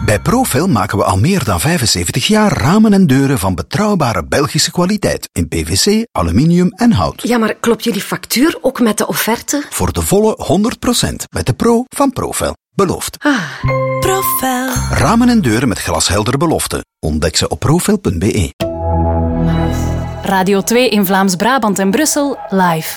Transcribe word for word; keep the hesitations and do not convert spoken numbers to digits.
Bij Profil maken we al meer dan vijfenzeventig jaar ramen en deuren van betrouwbare Belgische kwaliteit in P V C, aluminium en hout. Ja, maar klopt jullie factuur ook met de offerte? Voor de volle honderd procent met de Pro van Profil. Beloofd. Ah. Profil. Ramen en deuren met glasheldere beloften. Ontdek ze op profil punt be. Radio twee in Vlaams-Brabant en Brussel live.